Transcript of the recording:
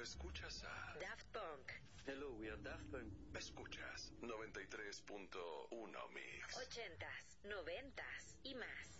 escuchas a Daft Punk. Hello, we are Daft Punk. Escuchas 93.1 Mix. 80s, 90s y más.